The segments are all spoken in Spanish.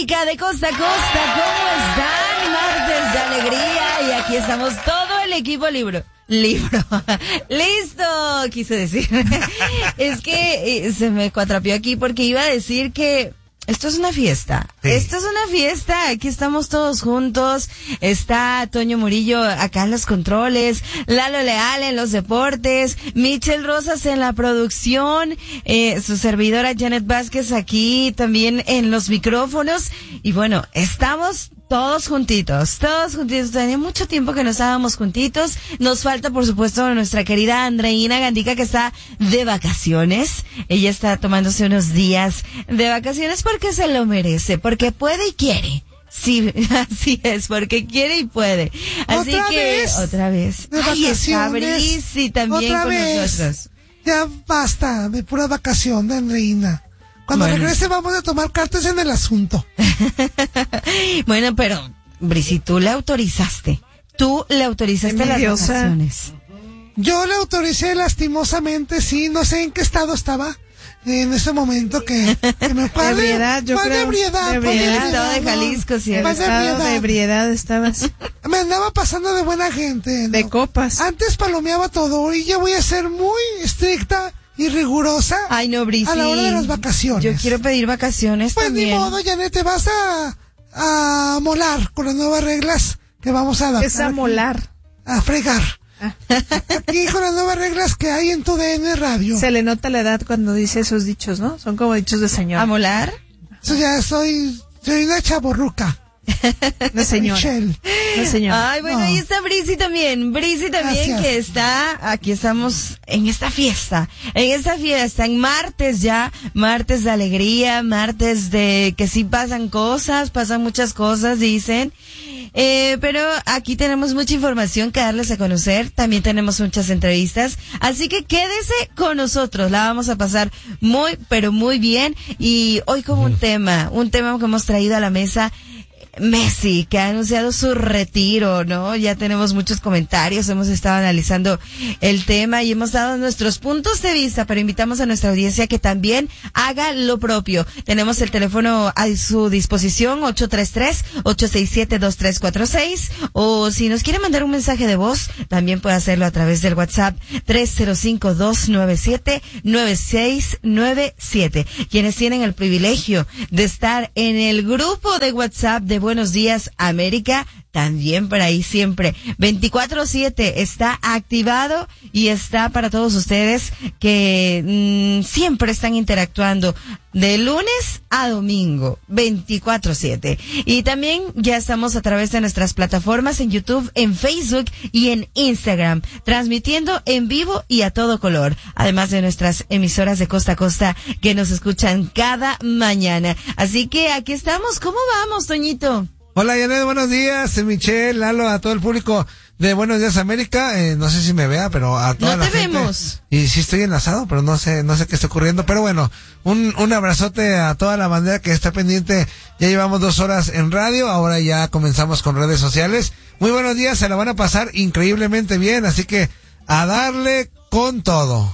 América de costa a costa, ¿cómo están? Martes de alegría y aquí estamos todo el equipo listo, quise decir. Es que se me cuatrapió aquí porque iba a decir que esto es una fiesta. Sí. Esto es una fiesta. Aquí estamos todos juntos. Está Toño Murillo acá en los controles, Lalo Leal en los deportes, Michelle Rosas en la producción, su servidora Janet Vázquez aquí también en los micrófonos. Y bueno, estamos todos juntitos. Tenía mucho tiempo que no estábamos juntitos. Nos falta, por supuesto, nuestra querida Andreina Gandica, que está de vacaciones. Ella está tomándose unos días de vacaciones porque se lo merece, porque puede y quiere. Sí, así es, porque quiere y puede. Así otra vez. Ahí está Brisi también con nosotros. Ya basta de pura vacación de Andreina. Cuando regrese vamos a tomar cartas en el asunto. Bueno, pero, Brisi, tú le autorizaste las vacaciones. Yo le autoricé lastimosamente, sí, no sé en qué estado estaba en ese momento que me padre. Ebriedad, yo creo. En el estado de Jalisco, sí. En el estado de ebriedad estabas. Me andaba pasando de buena gente, ¿no? De copas. Antes palomeaba todo y ya voy a ser muy estricta y rigurosa. Ay, no, Brisi, a la hora de las vacaciones. Yo quiero pedir vacaciones pues también. Pues ni modo, Janet, te vas a molar con las nuevas reglas que vamos a adaptar. Es a molar. A fregar. Aquí con las nuevas reglas que hay en tu DN Radio. Se le nota la edad cuando dice esos dichos, ¿no? Son como dichos de señor. ¿A molar? Eso ya soy una chavorruca. No, señor. Michelle. No, señor. Ay, bueno, ahí está Brisi también. Gracias. Que está, aquí estamos en esta fiesta, en martes ya, martes de alegría, martes de que sí pasan muchas cosas, dicen. Pero aquí tenemos mucha información que darles a conocer, también tenemos muchas entrevistas, así que quédese con nosotros, la vamos a pasar muy, pero muy bien. Y hoy como un tema que hemos traído a la mesa, Messi, que ha anunciado su retiro, ¿no? Ya tenemos muchos comentarios, hemos estado analizando el tema y hemos dado nuestros puntos de vista, pero invitamos a nuestra audiencia que también haga lo propio. Tenemos el teléfono a su disposición, 833-867-2346, o si nos quiere mandar un mensaje de voz, también puede hacerlo a través del WhatsApp 305-297-9697. Quienes tienen el privilegio de estar en el grupo de WhatsApp de Buenos Días América, también por ahí siempre 24/7 está activado y está para todos ustedes que siempre están interactuando de lunes a domingo 24/7. Y también ya estamos a través de nuestras plataformas en YouTube, en Facebook y en Instagram, transmitiendo en vivo y a todo color, además de nuestras emisoras de costa a costa que nos escuchan cada mañana. Así que aquí estamos. ¿Cómo vamos, Toñito? Hola, Janet, buenos días, Michelle, Lalo, a todo el público de Buenos Días América. No sé si me vea, pero a toda la gente. No te vemos. Y sí estoy enlazado, pero no sé qué está ocurriendo. Pero bueno, un abrazote a toda la bandera que está pendiente. Ya llevamos 2 horas en radio, ahora ya comenzamos con redes sociales. Muy buenos días, se la van a pasar increíblemente bien, así que a darle con todo.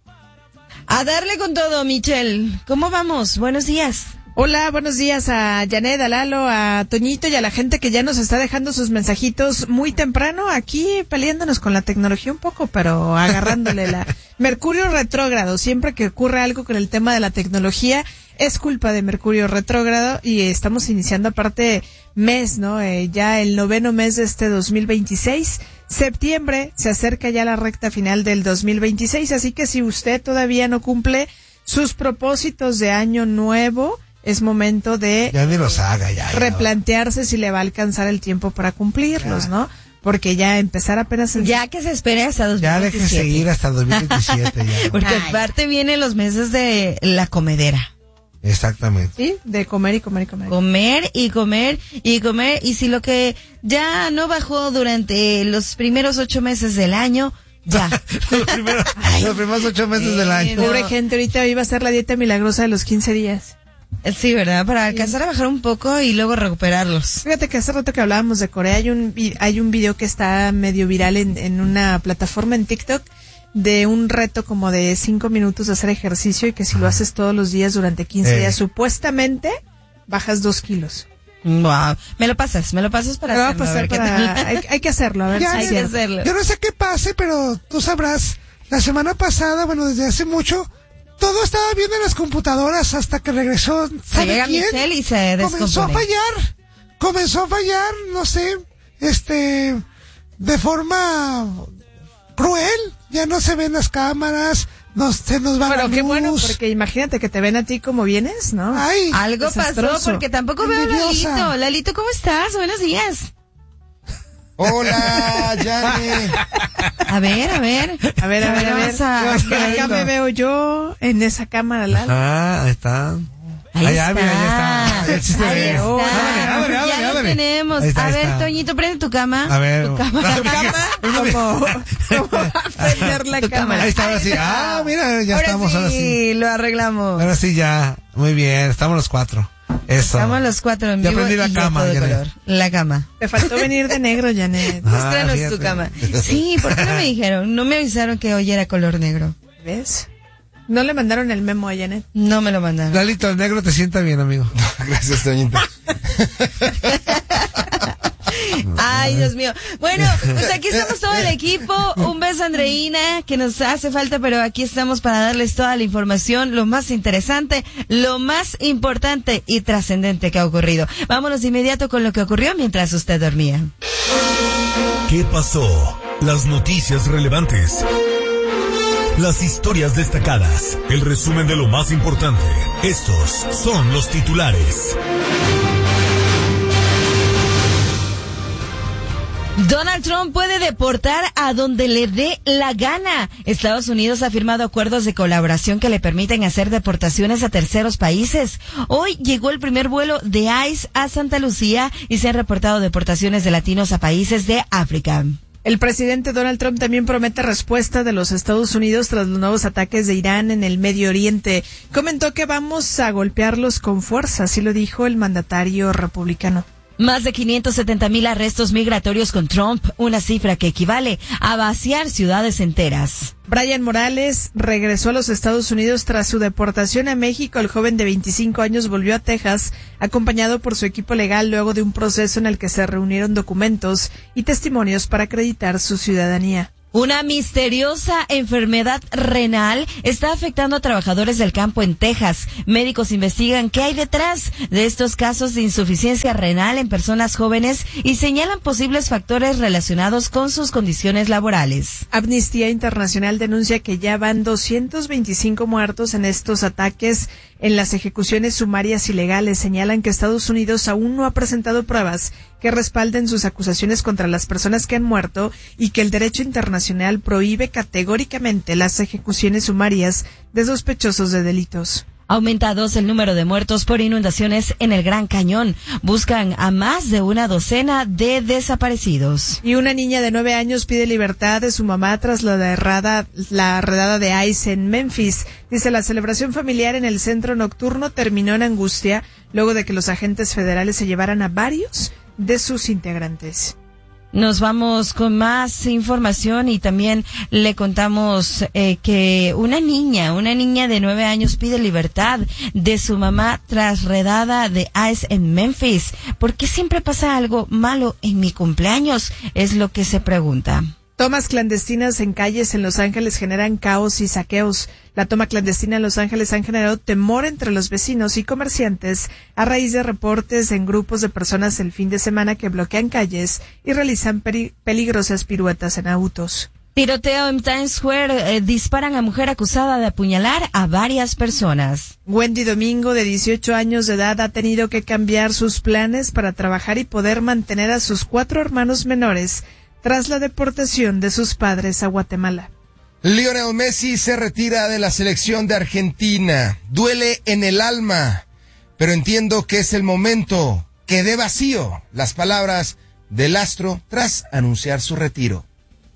A darle con todo, Michelle. ¿Cómo vamos? Buenos días. Hola, buenos días a Janet, a Lalo, a Toñito y a la gente que ya nos está dejando sus mensajitos muy temprano, aquí peleándonos con la tecnología un poco, pero agarrándole la Mercurio retrógrado. Siempre que ocurre algo con el tema de la tecnología, es culpa de Mercurio retrógrado y estamos iniciando aparte mes, ¿no? Ya el 9º mes de este 2026. Septiembre, se acerca ya la recta final del 2026, así que si usted todavía no cumple sus propósitos de año nuevo, es momento de ya ni los haga, ya replantearse si le va a alcanzar el tiempo para cumplirlos, ¿no? Porque ya empezar apenas ya que se espere hasta 2027. Ya deje seguir hasta 2027 ya. Porque aparte vienen los meses de la comedera. Exactamente. Sí, de comer y comer y comer. Comer y comer y comer. Y si lo que ya no bajó durante los primeros 8 meses del año, ya. los primeros 8 meses del año. Pobre gente, ahorita iba a ser la dieta milagrosa de los 15 días. Sí, ¿verdad? Para alcanzar a bajar un poco y luego recuperarlos. Fíjate que hace rato que hablábamos de Corea, hay un video que está medio viral en una plataforma en TikTok de un reto como de 5 minutos de hacer ejercicio y que si lo haces todos los días durante 15 días, supuestamente bajas 2 kilos. Wow. Me lo pasas para hacerlo. Hay que hacerlo, a ver. Ya, hay que hacerlo. Yo no sé qué pase, pero tú sabrás, la semana pasada, bueno, desde hace mucho, todo estaba bien en las computadoras hasta que regresó. Se llega Michelle y se descompone. Comenzó a fallar, no sé, de forma cruel. Ya no se ven las cámaras, se nos va la luz. Pero qué bueno, porque imagínate que te ven a ti como vienes, ¿no? Ay, algo pasó, porque tampoco veo a Lalito. Lalito, ¿cómo estás? Buenos días. Hola, Yane. A ver. Acá me veo yo en esa cámara, Lalo. Ahí está. Ahí está. Ahí está. Ya lo tenemos. A ver, Toñito, prende tu cama. A ver. ¿Tu cama? ¿Cómo prender la cámara? Ahí está, ahora sí. Mira, ya estamos, ahora sí. Sí, lo arreglamos. Ahora sí, ya. Muy bien, estamos los 4. Eso. Estamos los 4 en vivo. Ya prendí la cama, de color. La cama. Te faltó venir de negro, Janet. Muéstranos tu cama. Sí, ¿por qué no me dijeron? No me avisaron que hoy era color negro. ¿Ves? ¿No le mandaron el memo a Janet? No me lo mandaron. Lalito, el negro te sienta bien, amigo. Gracias, Toñito. Ay, Dios mío. Bueno, pues aquí estamos todo el equipo. Un beso, Andreina, que nos hace falta, pero aquí estamos para darles toda la información, lo más interesante, lo más importante y trascendente que ha ocurrido. Vámonos de inmediato con lo que ocurrió mientras usted dormía. ¿Qué pasó? Las noticias relevantes. Las historias destacadas, el resumen de lo más importante. Estos son los titulares. Donald Trump puede deportar a donde le dé la gana. Estados Unidos ha firmado acuerdos de colaboración que le permiten hacer deportaciones a terceros países. Hoy llegó el primer vuelo de ICE a Santa Lucía y se han reportado deportaciones de latinos a países de África. El presidente Donald Trump también promete respuesta de los Estados Unidos tras los nuevos ataques de Irán en el Medio Oriente. Comentó que vamos a golpearlos con fuerza, así lo dijo el mandatario republicano. Más de 570,000 arrestos migratorios con Trump, una cifra que equivale a vaciar ciudades enteras. Brian Morales regresó a los Estados Unidos tras su deportación a México. El joven de 25 años volvió a Texas, acompañado por su equipo legal luego de un proceso en el que se reunieron documentos y testimonios para acreditar su ciudadanía. Una misteriosa enfermedad renal está afectando a trabajadores del campo en Texas. Médicos investigan qué hay detrás de estos casos de insuficiencia renal en personas jóvenes y señalan posibles factores relacionados con sus condiciones laborales. Amnistía Internacional denuncia que ya van 225 muertos en estos ataques en las ejecuciones sumarias ilegales. Señalan que Estados Unidos aún no ha presentado pruebas que respalden sus acusaciones contra las personas que han muerto y que el derecho internacional prohíbe categóricamente las ejecuciones sumarias de sospechosos de delitos. Aumenta a 2 el número de muertos por inundaciones en el Gran Cañón. Buscan a más de una docena de desaparecidos. Y una niña de 9 años pide libertad de su mamá tras la redada de ICE en Memphis. Dice, la celebración familiar en el centro nocturno terminó en angustia luego de que los agentes federales se llevaran a varios de sus integrantes. Nos vamos con más información y también le contamos que una niña de 9 años pide libertad de su mamá tras redada de ICE en Memphis. ¿Por qué siempre pasa algo malo en mi cumpleaños? Es lo que se pregunta. Tomas clandestinas en calles en Los Ángeles generan caos y saqueos. La toma clandestina en Los Ángeles han generado temor entre los vecinos y comerciantes a raíz de reportes en grupos de personas el fin de semana que bloquean calles y realizan peligrosas piruetas en autos. Tiroteo en Times Square, disparan a mujer acusada de apuñalar a varias personas. Wendy Domingo, de 18 años de edad, ha tenido que cambiar sus planes para trabajar y poder mantener a sus 4 hermanos menores tras la deportación de sus padres a Guatemala. Lionel Messi se retira de la selección de Argentina. Duele en el alma, pero entiendo que es el momento. Quedé vacío. Las palabras del astro tras anunciar su retiro.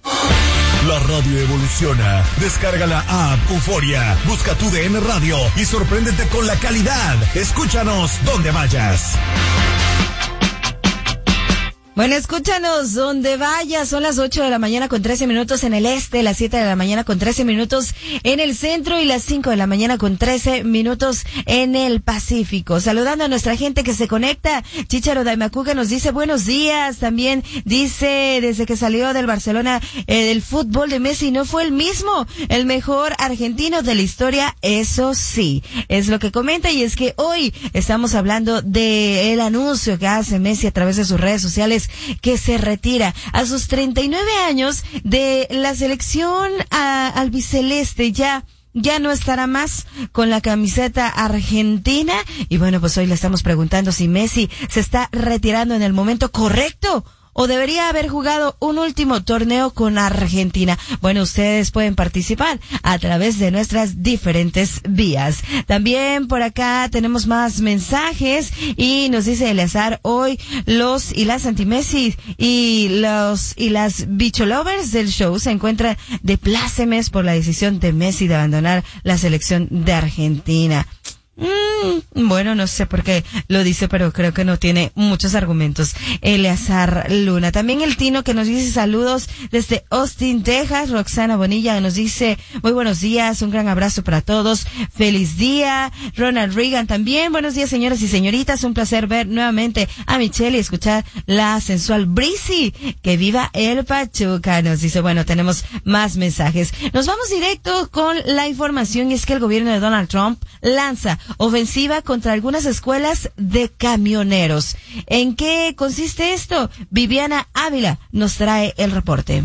La radio evoluciona. Descarga la app Euforia. Busca tu DN Radio y sorpréndete con la calidad. Escúchanos donde vayas. Bueno, escúchanos donde vayas. Son las 8 de la mañana con 13 minutos en el este, las 7 de la mañana con 13 minutos en el centro y las 5 de la mañana con 13 minutos en el Pacífico. Saludando a nuestra gente que se conecta. Chicharo Daimacuca nos dice buenos días. También dice, desde que salió del Barcelona, del fútbol de Messi no fue el mismo. El mejor argentino de la historia, eso sí. Es lo que comenta, y es que hoy estamos hablando de el anuncio que hace Messi a través de sus redes sociales, que se retira a sus 39 años de la selección albiceleste. Ya no estará más con la camiseta argentina. Y bueno, pues hoy le estamos preguntando si Messi se está retirando en el momento correcto o debería haber jugado un último torneo con Argentina. Bueno, ustedes pueden participar a través de nuestras diferentes vías. También por acá tenemos más mensajes y nos dice Eleazar, hoy los y las anti-Messi y las bicholovers del show se encuentran de plácemes por la decisión de Messi de abandonar la selección de Argentina. Bueno, no sé por qué lo dice, pero creo que no tiene muchos argumentos. Eleazar Luna. También el Tino que nos dice saludos desde Austin, Texas. Roxana Bonilla nos dice muy buenos días, un gran abrazo para todos. Feliz día. Ronald Reagan también. Buenos días, señoras y señoritas. Un placer ver nuevamente a Michelle y escuchar la sensual Breezy. Que viva el Pachuca. Nos dice, bueno, tenemos más mensajes. Nos vamos directo con la información, y es que el gobierno de Donald Trump lanza ofensiva contra algunas escuelas de camioneros. ¿En qué consiste esto? Viviana Ávila nos trae el reporte.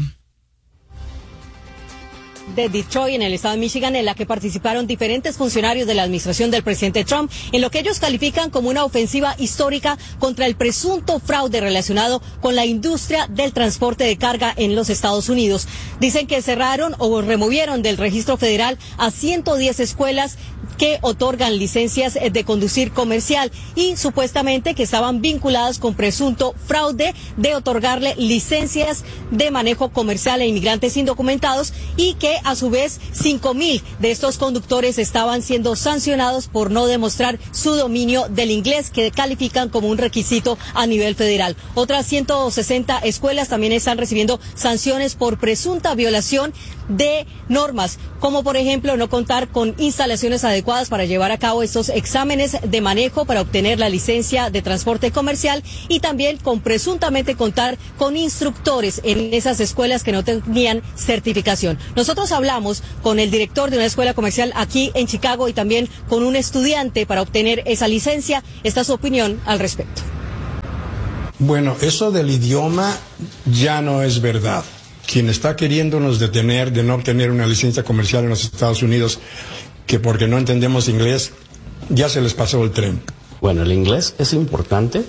De Detroit, en el estado de Michigan, en la que participaron diferentes funcionarios de la administración del presidente Trump, en lo que ellos califican como una ofensiva histórica contra el presunto fraude relacionado con la industria del transporte de carga en los Estados Unidos. Dicen que cerraron o removieron del registro federal a 110 escuelas que otorgan licencias de conducir comercial y supuestamente que estaban vinculadas con presunto fraude de otorgarle licencias de manejo comercial a inmigrantes indocumentados, y que a su vez 5,000 de estos conductores estaban siendo sancionados por no demostrar su dominio del inglés, que califican como un requisito a nivel federal. Otras 160 escuelas también están recibiendo sanciones por presunta violación de normas, como por ejemplo no contar con instalaciones adecuadas para llevar a cabo estos exámenes de manejo para obtener la licencia de transporte comercial, y también con presuntamente contar con instructores en esas escuelas que no tenían certificación. Nosotros hablamos con el director de una escuela comercial aquí en Chicago y también con un estudiante para obtener esa licencia. Esta es su opinión al respecto. Bueno, eso del idioma ya no es verdad. Quien está queriéndonos detener de no obtener una licencia comercial en los Estados Unidos, que porque no entendemos inglés, ya se les pasó el tren. Bueno, el inglés es importante,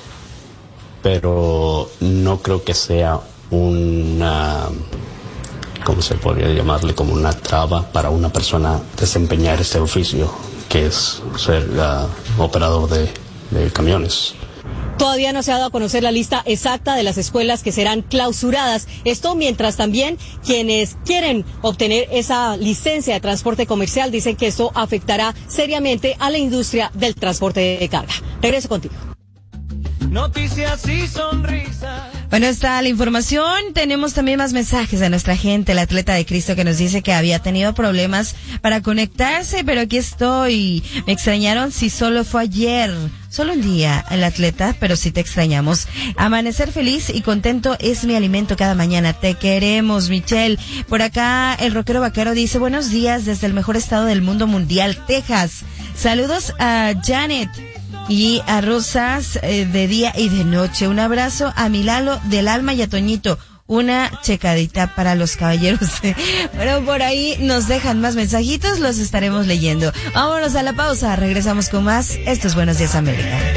pero no creo que sea una, ¿cómo se podría llamarle? Como una traba para una persona desempeñar este oficio, que es ser operador de camiones. Todavía no se ha dado a conocer la lista exacta de las escuelas que serán clausuradas. Esto mientras también quienes quieren obtener esa licencia de transporte comercial dicen que esto afectará seriamente a la industria del transporte de carga. Regreso contigo. Noticias y sonrisas. Bueno, está la información. Tenemos también más mensajes de nuestra gente, el atleta de Cristo, que nos dice que había tenido problemas para conectarse, pero aquí estoy. Me extrañaron si solo fue ayer. Solo un día, el atleta, pero sí te extrañamos. Amanecer feliz y contento es mi alimento cada mañana. Te queremos, Michelle. Por acá, el rockero vaquero dice, buenos días desde el mejor estado del mundo mundial, Texas. Saludos a Janet y a Rosas de día y de noche. Un abrazo a Milalo del alma y a Toñito. Una checadita para los caballeros. Bueno, por ahí nos dejan más mensajitos, los estaremos leyendo. Vámonos a la pausa, regresamos con más. Esto es Buenos Días América.